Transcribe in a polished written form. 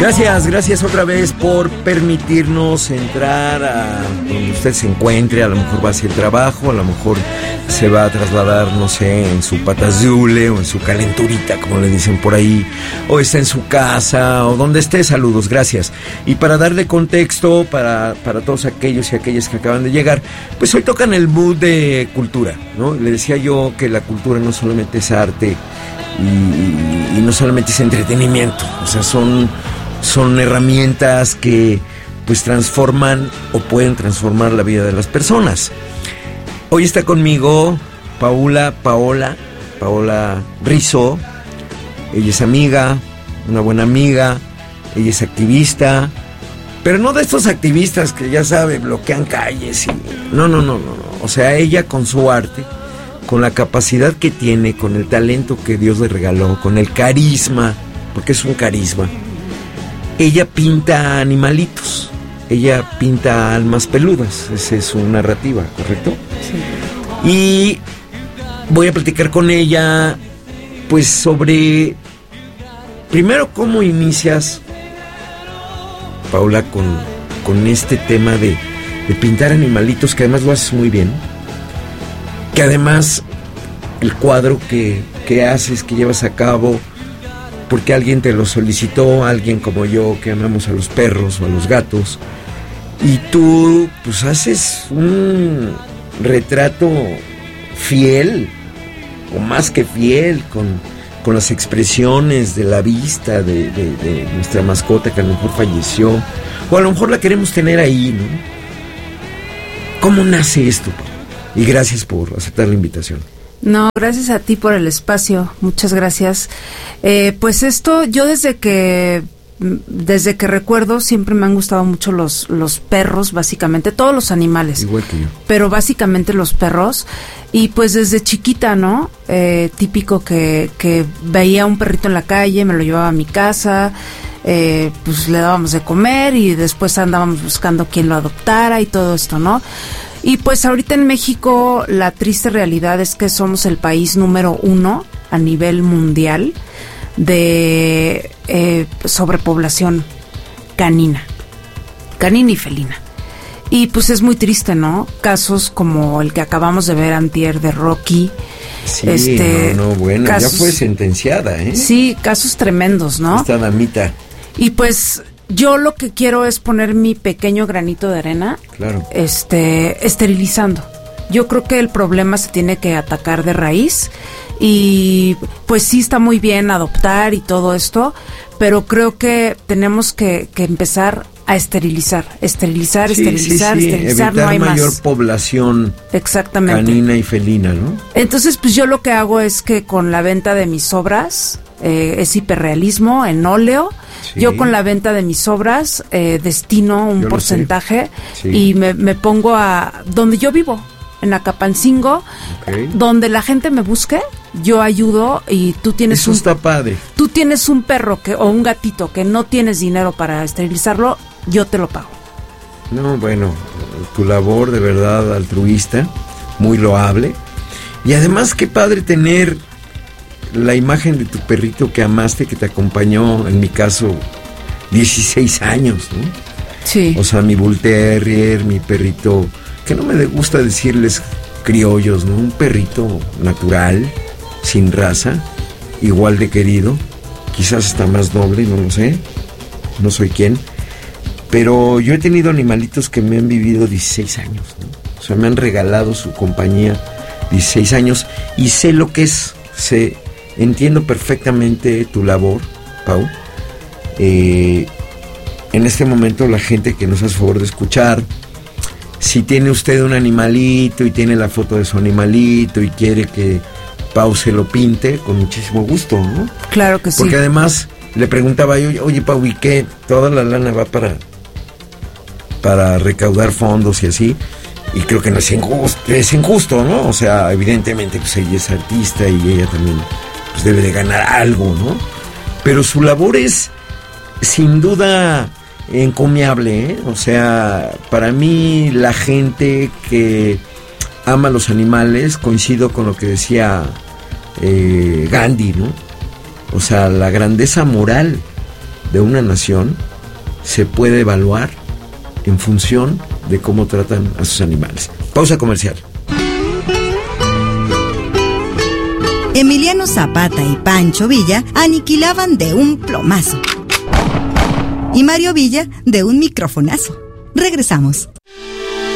Gracias otra vez por permitirnos entrar a donde usted se encuentre. A lo mejor va hacia el trabajo, a lo mejor se va a trasladar, no sé, en su patazule o en su calenturita, como le dicen por ahí, o está en su casa, o donde esté. Saludos, gracias. Y para darle contexto para todos aquellos y aquellas que acaban de llegar, pues hoy tocan el mood de cultura, ¿no? Le decía yo que la cultura no solamente es arte y no solamente es entretenimiento, o sea, son herramientas que pues transforman o pueden transformar la vida de las personas. Hoy está conmigo Paola Rizzo. Ella es amiga, una buena amiga, ella es activista, pero no de estos activistas que ya sabe, bloquean calles y... No. O sea, ella con su arte, con la capacidad que tiene, con el talento que Dios le regaló, con el carisma, porque es un carisma. Ella pinta animalitos, ella pinta almas peludas, esa es su narrativa, ¿correcto? Sí. Y voy a platicar con ella, pues sobre, primero, cómo inicias, Paola, con este tema de pintar animalitos, que además lo haces muy bien, que además el cuadro que haces, que llevas a cabo, porque alguien te lo solicitó, alguien como yo que amamos a los perros o a los gatos, y tú pues haces un retrato fiel, o más que fiel, con las expresiones de la vista de nuestra mascota que a lo mejor falleció, o a lo mejor la queremos tener ahí, ¿no? ¿Cómo nace esto? Y gracias por aceptar la invitación. No, gracias a ti por el espacio, muchas gracias. Pues esto, yo desde que recuerdo siempre me han gustado mucho los perros, básicamente, todos los animales. Igual que yo. Pero básicamente los perros, y pues desde chiquita, ¿no? Típico que veía un perrito en la calle, me lo llevaba a mi casa, pues le dábamos de comer y después andábamos buscando quién lo adoptara y todo esto, ¿no? Y pues ahorita en México la triste realidad es que somos el país número 1 a nivel mundial de sobrepoblación canina y felina. Y pues es muy triste, ¿no? Casos como el que acabamos de ver antier de Rocky. Sí, bueno, casos, ya fue sentenciada, ¿eh? Sí, casos tremendos, ¿no? Esta damita. Y pues yo lo que quiero es poner mi pequeño granito de arena, claro, esterilizando. Yo creo que el problema se tiene que atacar de raíz y pues sí está muy bien adoptar y todo esto, pero creo que tenemos que empezar a esterilizar, esterilizar, evitar no hay mayor más población. Exactamente. Canina y felina, ¿no? Entonces, pues yo lo que hago es que con la venta de mis obras, es hiperrealismo en óleo. Sí. Yo con la venta de mis obras destino un porcentaje y me pongo a donde yo vivo, en Acapancingo, donde la gente me busque, yo ayudo. Y tú tienes eso está padre. Tú tienes un perro o un gatito que no tienes dinero para esterilizarlo, yo te lo pago. No, bueno, tu labor de verdad altruista, muy loable. Y además qué padre tener la imagen de tu perrito que amaste, que te acompañó, en mi caso, 16 años, ¿no? Sí. O sea, mi Bull Terrier, mi perrito, que no me gusta decirles criollos, ¿no? Un perrito natural, sin raza, igual de querido, quizás hasta más noble, no lo sé, no soy quien, pero yo he tenido animalitos que me han vivido 16 años, ¿no? O sea, me han regalado su compañía 16 años y sé lo que es, entiendo perfectamente tu labor, Pau. En este momento la gente que nos hace favor de escuchar, si tiene usted un animalito y tiene la foto de su animalito y quiere que Pau se lo pinte, con muchísimo gusto, ¿no? Claro que sí. Porque además le preguntaba yo, oye Pau, ¿y qué? Toda la lana va para recaudar fondos y así, y creo que no es injusto, ¿no? O sea, evidentemente pues ella es artista y ella también pues debe de ganar algo, ¿no? Pero su labor es sin duda encomiable, ¿eh? O sea, para mí la gente que ama los animales, coincido con lo que decía Gandhi, ¿no? O sea, la grandeza moral de una nación se puede evaluar en función de cómo tratan a sus animales. Pausa comercial. Emiliano Zapata y Pancho Villa aniquilaban de un plomazo. Y Mario Villa de un microfonazo. Regresamos.